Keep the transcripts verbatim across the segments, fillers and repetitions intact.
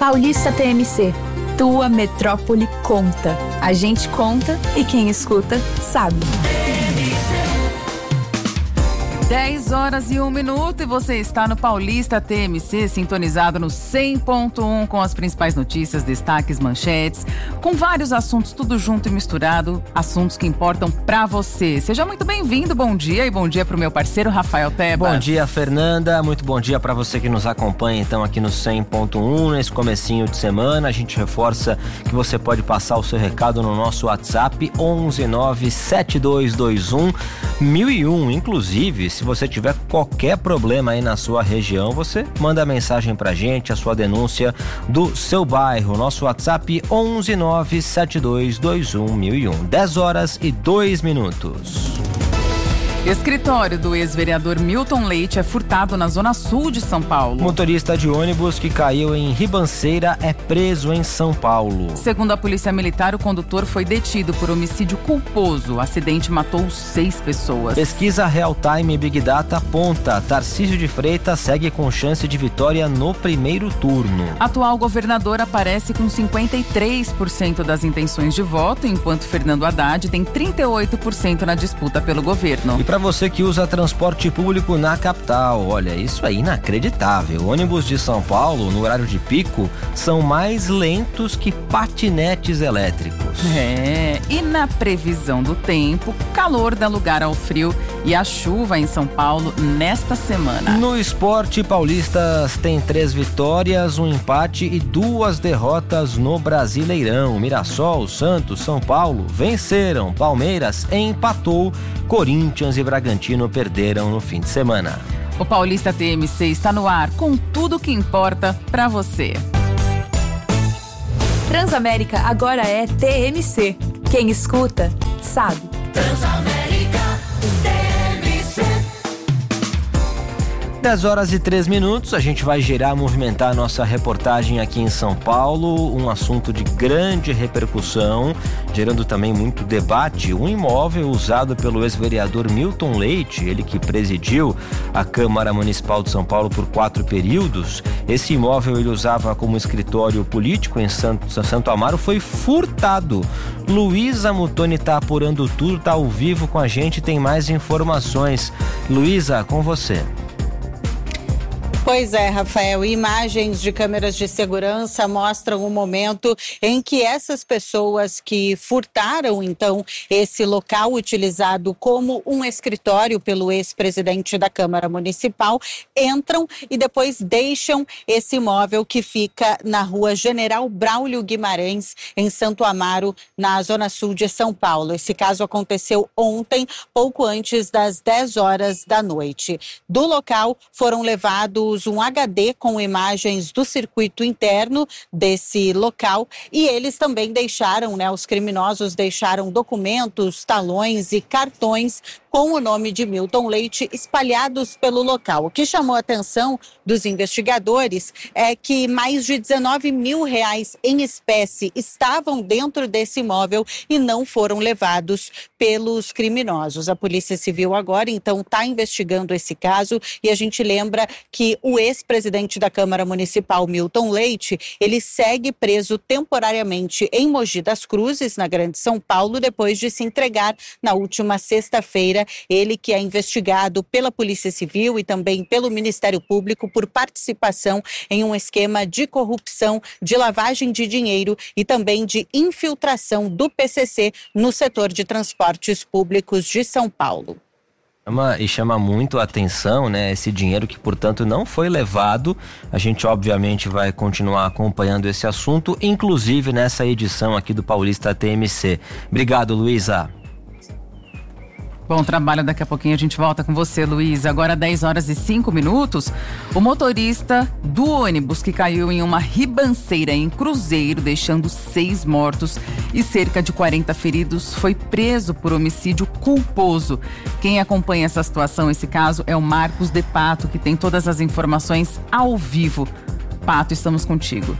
Paulista T M C. Tua metrópole conta. A gente conta e quem escuta sabe. dez horas e um minuto e você está no Paulista T M C, sintonizado no cem ponto um com as principais notícias, destaques, manchetes, com vários assuntos, tudo junto e misturado, assuntos que importam pra você. Seja muito bem-vindo, bom dia e bom dia pro meu parceiro Rafael Tebas. Bom dia, Fernanda, muito bom dia pra você que nos acompanha então aqui no cem ponto um, nesse comecinho de semana. A gente reforça que você pode passar o seu recado no nosso WhatsApp onze nove sete dois dois um mil e um, inclusive se você tiver qualquer problema aí na sua região, você manda a mensagem pra gente, a sua denúncia do seu bairro. Nosso WhatsApp onze nove sete dois dois um mil e um. dez horas e dois minutos. Escritório do ex-vereador Milton Leite é furtado na zona sul de São Paulo. Motorista de ônibus que caiu em Ribanceira é preso em São Paulo. Segundo a Polícia Militar, o condutor foi detido por homicídio culposo. O acidente matou seis pessoas. Pesquisa Real Time Big Data aponta: Tarcísio de Freitas segue com chance de vitória no primeiro turno. Atual governador aparece com cinquenta e três por cento das intenções de voto, enquanto Fernando Haddad tem trinta e oito por cento na disputa pelo governo. E para você que usa transporte público na capital, olha, isso é inacreditável. Ônibus de São Paulo, no horário de pico, são mais lentos que patinetes elétricos. É, e na previsão do tempo, calor dá lugar ao frio e a chuva em São Paulo nesta semana. No esporte, paulistas têm três vitórias, um empate e duas derrotas no Brasileirão. Mirassol, Santos, São Paulo venceram, Palmeiras empatou, Corinthians e Bragantino perderam no fim de semana. O Paulista T M C está no ar com tudo que importa pra você. Transamérica agora é T M C. Quem escuta, sabe. Transamérica T M C. dez horas e três minutos, a gente vai girar, movimentar a nossa reportagem aqui em São Paulo, um assunto de grande repercussão, gerando também muito debate. Um imóvel usado pelo ex-vereador Milton Leite, ele que presidiu a Câmara Municipal de São Paulo por quatro períodos. Esse imóvel ele usava como escritório político em Santo, Santo Amaro, foi furtado. Luísa Mutoni está apurando tudo, está ao vivo com a gente, tem mais informações. Luísa, com você. Pois é, Rafael, imagens de câmeras de segurança mostram o momento em que essas pessoas que furtaram, então, esse local utilizado como um escritório pelo ex-presidente da Câmara Municipal, entram e depois deixam esse imóvel que fica na rua General Braulio Guimarães, em Santo Amaro, na zona sul de São Paulo. Esse caso aconteceu ontem, pouco antes das dez horas da noite. Do local foram levados um H D com imagens do circuito interno desse local e eles também deixaram, né, os criminosos deixaram documentos, talões e cartões com o nome de Milton Leite espalhados pelo local. O que chamou a atenção dos investigadores é que mais de dezenove mil reais em espécie estavam dentro desse imóvel e não foram levados pelos criminosos. A Polícia Civil agora, então, está investigando esse caso e a gente lembra que o ex-presidente da Câmara Municipal, Milton Leite, ele segue preso temporariamente em Mogi das Cruzes, na Grande São Paulo, depois de se entregar na última sexta-feira. Ele que é investigado pela Polícia Civil e também pelo Ministério Público por participação em um esquema de corrupção, de lavagem de dinheiro e também de infiltração do P C C no setor de transportes públicos de São Paulo. Chama, e chama muito a atenção, né? Esse dinheiro que, portanto, não foi levado. A gente, obviamente, vai continuar acompanhando esse assunto, inclusive nessa edição aqui do Paulista T M C. Obrigado, Luísa. Bom trabalho, daqui a pouquinho a gente volta com você, Luísa. Agora dez horas e cinco minutos, o motorista do ônibus que caiu em uma ribanceira em Cruzeiro, deixando seis mortos e cerca de quarenta feridos, foi preso por homicídio culposo. Quem acompanha essa situação, esse caso, é o Marcos de Pato, que tem todas as informações ao vivo. Pato, estamos contigo.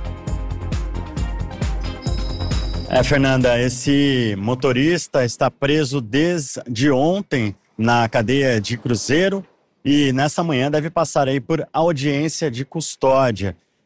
É, Fernanda, esse motorista está preso desde ontem na cadeia de Cruzeiro e nessa manhã deve passar aí por audiência de custódia.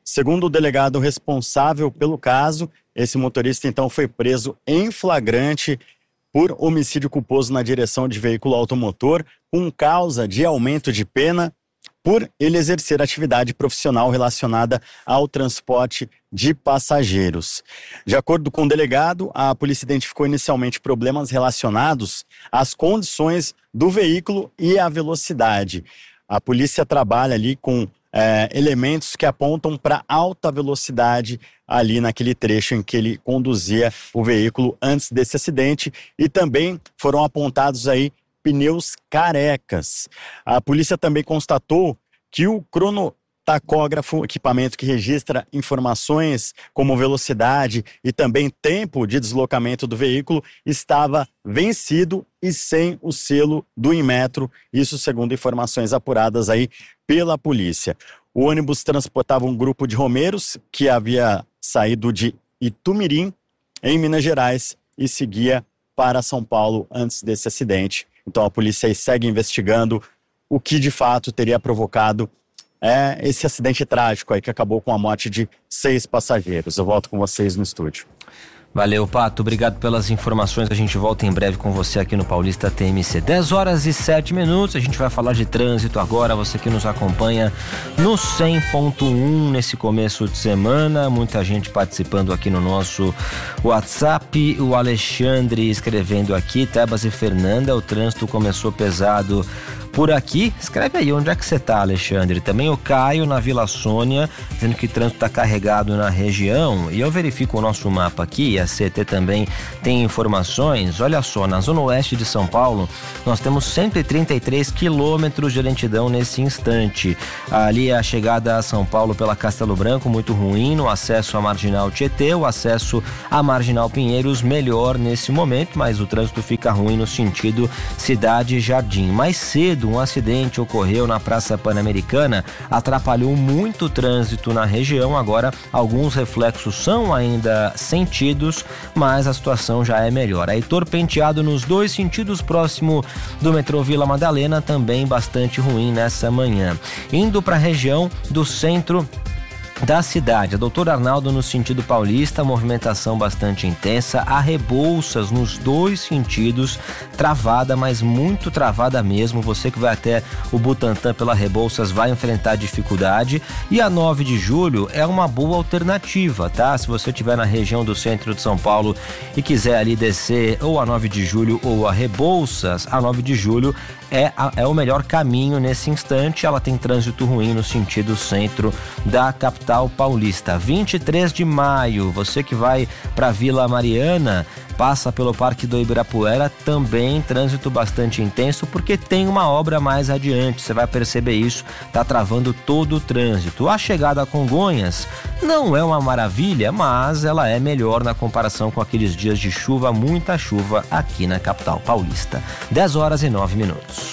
Segundo o delegado responsável pelo caso, esse motorista então foi preso em flagrante por homicídio culposo na direção de veículo automotor, com causa de aumento de pena por ele exercer atividade profissional relacionada ao transporte de passageiros. De acordo com o delegado, a polícia identificou inicialmente problemas relacionados às condições do veículo e à velocidade. A polícia trabalha ali com é, elementos que apontam para alta velocidade ali naquele trecho em que ele conduzia o veículo antes desse acidente, e também foram apontados aí pneus carecas. A polícia também constatou que o cronotacógrafo, equipamento que registra informações como velocidade e também tempo de deslocamento do veículo, estava vencido e sem o selo do Inmetro, isso segundo informações apuradas aí pela polícia. O ônibus transportava um grupo de romeiros que havia saído de Itumirim, em Minas Gerais, e seguia para São Paulo antes desse acidente. Então a polícia aí segue investigando o que de fato teria provocado é, esse acidente trágico aí que acabou com a morte de seis passageiros. Eu volto com vocês no estúdio. Valeu, Pato. Obrigado pelas informações. A gente volta em breve com você aqui no Paulista T M C. dez horas e sete minutos. A gente vai falar de trânsito agora. Você que nos acompanha no cem ponto um nesse começo de semana. Muita gente participando aqui no nosso WhatsApp. O Alexandre escrevendo aqui. Tebas e Fernanda, o trânsito começou pesado por aqui. Escreve aí onde é que você tá, Alexandre. Também o Caio na Vila Sônia, dizendo que o trânsito está carregado na região. E eu verifico o nosso mapa aqui, e a C T também tem informações. Olha só, na zona oeste de São Paulo, nós temos cento e trinta e três quilômetros de lentidão nesse instante. Ali a chegada a São Paulo pela Castelo Branco, muito ruim, no acesso à Marginal Tietê, o acesso à Marginal Pinheiros melhor nesse momento, mas o trânsito fica ruim no sentido Cidade Jardim. Mais cedo, um acidente ocorreu na Praça Pan-Americana, atrapalhou muito o trânsito na região. Agora, alguns reflexos são ainda sentidos, mas a situação já é melhor. Heitor Penteado nos dois sentidos, próximo do metrô Vila Madalena, também bastante ruim nessa manhã. Indo para a região do centro da cidade, a doutor Arnaldo no sentido paulista, movimentação bastante intensa, a Rebouças nos dois sentidos, travada, mas muito travada mesmo. Você que vai até o Butantã pela Rebouças vai enfrentar dificuldade, e a nove de julho é uma boa alternativa, tá? Se você estiver na região do centro de São Paulo e quiser ali descer ou a nove de julho ou a Rebouças, a nove de julho é, a, é o melhor caminho nesse instante. Ela tem trânsito ruim no sentido centro da capital paulista. vinte e três de maio, você que vai para Vila Mariana, passa pelo Parque do Ibirapuera, também trânsito bastante intenso, porque tem uma obra mais adiante. Você vai perceber isso, tá travando todo o trânsito. A chegada a Congonhas não é uma maravilha, mas ela é melhor na comparação com aqueles dias de chuva, muita chuva aqui na capital paulista. dez horas e nove minutos.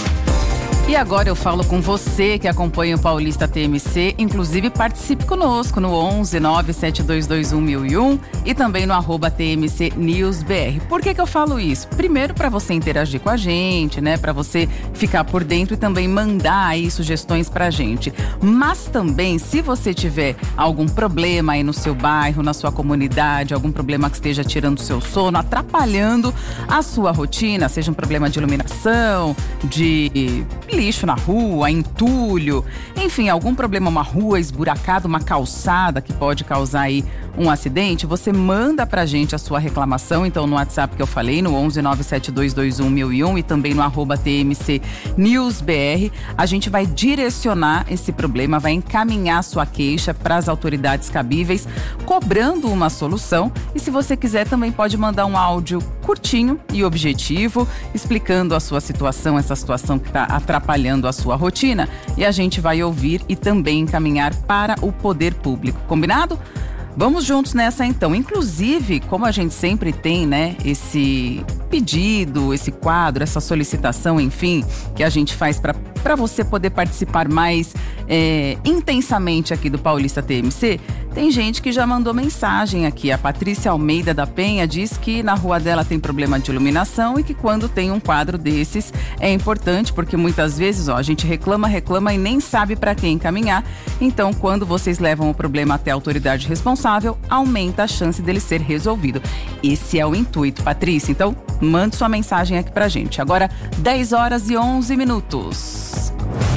E agora eu falo com você que acompanha o Paulista T M C, inclusive participe conosco no onze nove sete dois dois um mil e um e também no arroba T M C News B R. Por que que eu falo isso? Primeiro, para você interagir com a gente, né? Para você ficar por dentro e também mandar aí sugestões pra gente. Mas também, se você tiver algum problema aí no seu bairro, na sua comunidade, algum problema que esteja tirando o seu sono, atrapalhando a sua rotina, seja um problema de iluminação, de lixo na rua, entulho, enfim, algum problema, uma rua esburacada, uma calçada que pode causar aí um acidente, você manda pra gente a sua reclamação, então no WhatsApp que eu falei, no onze nove sete dois dois um mil e um e também no arroba T M C News B R, a gente vai direcionar esse problema, vai encaminhar sua queixa para as autoridades cabíveis, cobrando uma solução. E se você quiser também pode mandar um áudio curtinho e objetivo, explicando a sua situação, essa situação que está atrapalhando a sua rotina, e a gente vai ouvir e também encaminhar para o poder público. Combinado? Vamos juntos nessa então. Inclusive, como a gente sempre tem, né, esse pedido, esse quadro, essa solicitação, enfim, que a gente faz para para você poder participar mais é, intensamente aqui do Paulista T M C, Tem gente que já mandou mensagem aqui. A Patrícia Almeida da Penha diz que na rua dela tem problema de iluminação e que quando tem um quadro desses é importante porque muitas vezes, ó, a gente reclama, reclama e nem sabe para quem encaminhar. Então, quando vocês levam o problema até a autoridade responsável, aumenta a chance dele ser resolvido. Esse é o intuito, Patrícia. Então, mande sua mensagem aqui pra gente. Agora, dez horas e onze minutos.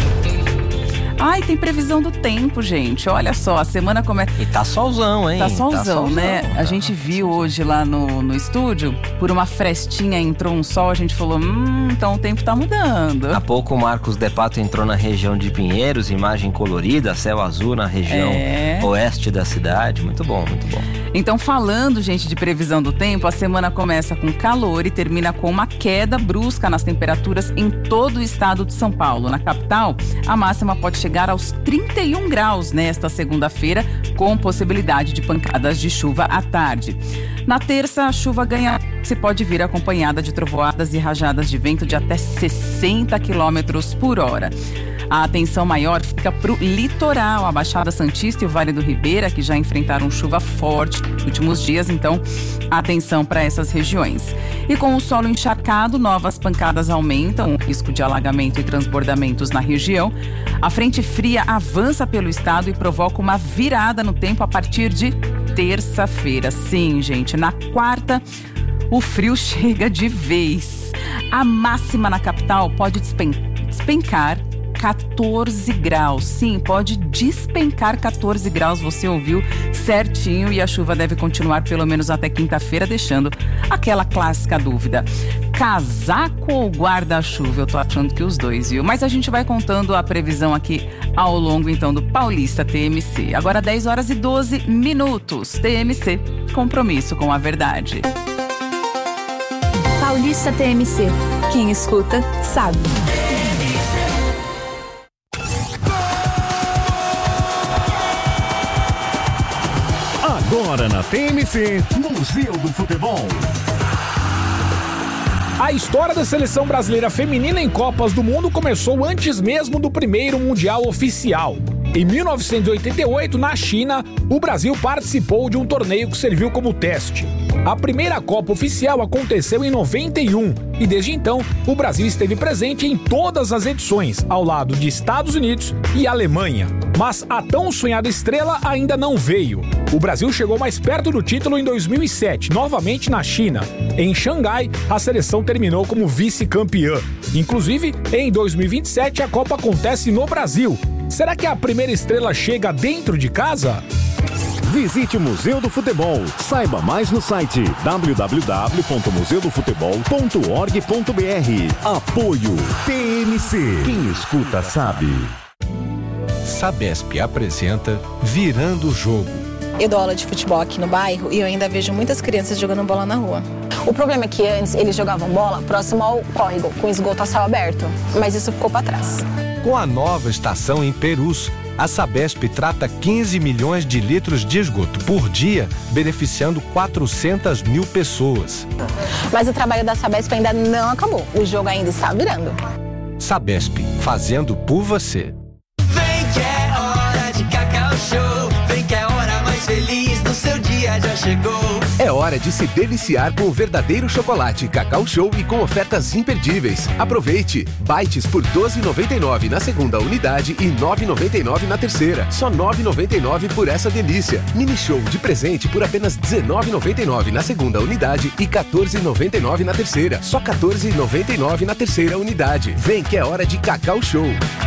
Ai, tem previsão do tempo, gente. Olha só, a semana começa... E tá solzão, hein? Tá solzão, tá solzão né? Tá. A gente viu hoje lá no, no estúdio, por uma frestinha entrou um sol, a gente falou, hum, então o tempo tá mudando. Há pouco o Marcos Depato entrou na região de Pinheiros, imagem colorida, céu azul na região é. oeste da cidade. Muito bom, muito bom. Então, falando, gente, de previsão do tempo, a semana começa com calor e termina com uma queda brusca nas temperaturas em todo o estado de São Paulo. Na capital, a máxima pode chegar aos trinta e um graus nesta segunda-feira, com possibilidade de pancadas de chuva à tarde. Na terça, a chuva ganha se pode vir acompanhada de trovoadas e rajadas de vento de até sessenta quilômetros por hora. A atenção maior fica para o litoral, a Baixada Santista e o Vale do Ribeira, que já enfrentaram chuva forte nos últimos dias, então atenção para essas regiões. E com o solo encharcado, novas pancadas aumentam o risco de alagamento e transbordamentos na região. A frente fria avança pelo estado e provoca uma virada no tempo a partir de terça-feira. Sim, gente, na quarta o frio chega de vez. A máxima na capital pode despen- despencar quatorze graus. Sim, pode despencar quatorze graus, você ouviu certinho, e a chuva deve continuar pelo menos até quinta-feira, deixando aquela clássica dúvida. Casaco ou guarda-chuva? Eu tô achando que os dois, viu? Mas a gente vai contando a previsão aqui ao longo, então, do Paulista T M C. Agora dez horas e doze minutos. T M C, compromisso com a verdade. Paulista T M C. Quem escuta, sabe. Agora na T M C, Museu do Futebol. A história da seleção brasileira feminina em Copas do Mundo começou antes mesmo do primeiro Mundial oficial. Em mil novecentos e oitenta e oito, na China, o Brasil participou de um torneio que serviu como teste. A primeira Copa oficial aconteceu em noventa e um e desde então o Brasil esteve presente em todas as edições, ao lado de Estados Unidos e Alemanha. Mas a tão sonhada estrela ainda não veio. O Brasil chegou mais perto do título em dois mil e sete, novamente na China. Em Xangai, a seleção terminou como vice-campeã. Inclusive, em dois mil e vinte e sete, a Copa acontece no Brasil. Será que a primeira estrela chega dentro de casa? Visite o Museu do Futebol. Saiba mais no site w w w ponto museu do futebol ponto org ponto b r. Apoio T M C. Quem escuta sabe. Sabesp apresenta Virando o Jogo. Eu dou aula de futebol aqui no bairro e eu ainda vejo muitas crianças jogando bola na rua. O problema é que antes eles jogavam bola próximo ao córrego, com esgoto a céu aberto, mas isso ficou para trás. Com a nova estação em Perus, a Sabesp trata quinze milhões de litros de esgoto por dia, beneficiando quatrocentas mil pessoas. Mas o trabalho da Sabesp ainda não acabou, o jogo ainda está virando. Sabesp, fazendo por você. Vem que é hora de Cacau Show, vem que é a hora mais feliz do seu dia já chegou. É hora de se deliciar com o verdadeiro chocolate Cacau Show e com ofertas imperdíveis. Aproveite! Bites por doze reais e noventa e nove centavos na segunda unidade e nove reais e noventa e nove centavos na terceira. Só nove reais e noventa e nove centavos por essa delícia. Mini Show de presente por apenas dezenove reais e noventa e nove centavos na segunda unidade e quatorze reais e noventa e nove centavos na terceira. Só quatorze reais e noventa e nove centavos na terceira unidade. Vem que é hora de Cacau Show.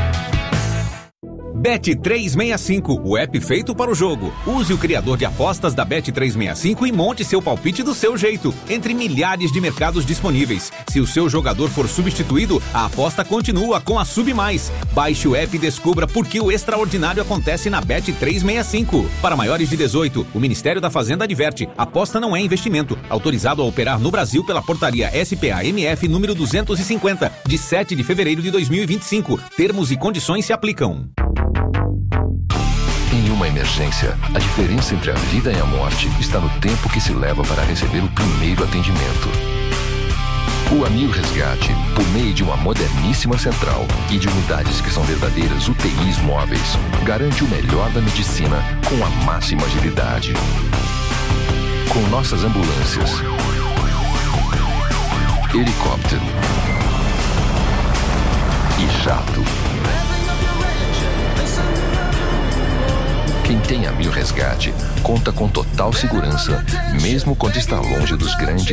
Bet trezentos e sessenta e cinco, o app feito para o jogo. Use o criador de apostas da Bet trezentos e sessenta e cinco e monte seu palpite do seu jeito, entre milhares de mercados disponíveis. Se o seu jogador for substituído, a aposta continua com a Sub Mais. Baixe o app e descubra por que o extraordinário acontece na Bet trezentos e sessenta e cinco. Para maiores de dezoito, o Ministério da Fazenda adverte: aposta não é investimento. Autorizado a operar no Brasil pela portaria S P A M F número duzentos e cinquenta, de sete de fevereiro de dois mil e vinte e cinco. Termos e condições se aplicam. Em uma emergência, a diferença entre a vida e a morte está no tempo que se leva para receber o primeiro atendimento. O Amil Resgate, por meio de uma moderníssima central e de unidades que são verdadeiras U T Is móveis, garante o melhor da medicina com a máxima agilidade. Com nossas ambulâncias, helicóptero e jato. Quem tem Amil Resgate conta com total segurança, mesmo quando está longe dos grandes